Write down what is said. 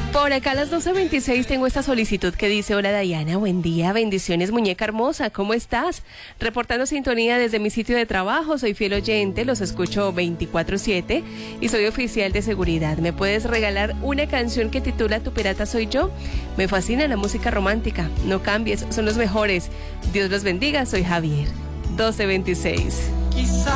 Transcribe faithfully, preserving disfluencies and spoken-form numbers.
Por acá a las doce veintiséis tengo esta solicitud que dice: hola Dayana, buen día, bendiciones muñeca hermosa, ¿cómo estás? Reportando sintonía desde mi sitio de trabajo, soy fiel oyente, los escucho veinticuatro siete y soy oficial de seguridad. ¿Me puedes regalar una canción que titula Tu pirata soy yo? Me fascina la música romántica, no cambies, son los mejores. Dios los bendiga, soy Javier. doce veintiséis. Quizá